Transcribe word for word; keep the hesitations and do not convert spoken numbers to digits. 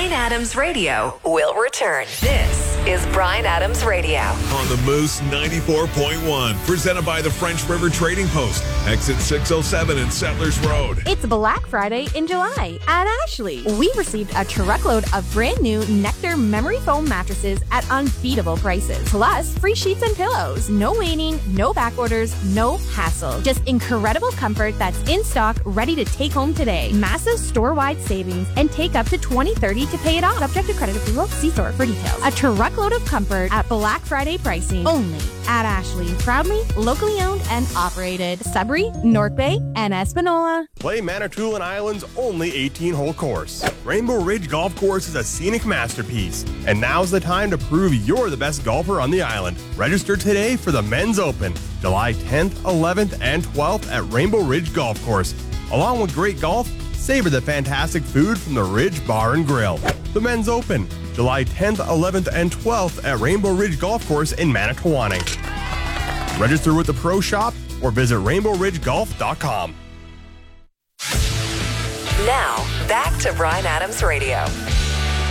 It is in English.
Bryan Adams Radio will return. This is Bryan Adams Radio. On the Moose ninety-four point one, presented by the French River Trading Post, exit six oh seven and Settlers Road. It's Black Friday in July at Ashley. We received a truckload of brand new Nectar memory foam mattresses at unbeatable prices. Plus, free sheets and pillows. No waiting, no back orders, no hassle. Just incredible comfort that's in stock, ready to take home today. Massive store-wide savings and take up to twenty thirty to pay it off. Subject to credit approval. See store for details. A truckload of comfort at Black Friday pricing. Only at Ashley. Proudly locally owned and operated. Sudbury, North Bay, and Espanola. Play Manitoulin Island's only eighteen-hole course. Rainbow Ridge Golf Course is a scenic masterpiece, and now's the time to prove you're the best golfer on the island. Register today for the Men's Open, July tenth, eleventh, and twelfth at Rainbow Ridge Golf Course. Along with great golf, savor the fantastic food from the Ridge Bar and Grill. The Men's Open, July tenth, eleventh, and twelfth at Rainbow Ridge Golf Course in Manitowoc. Register with the Pro Shop or visit rainbow ridge golf dot com. Now, back to Bryan Adams Radio.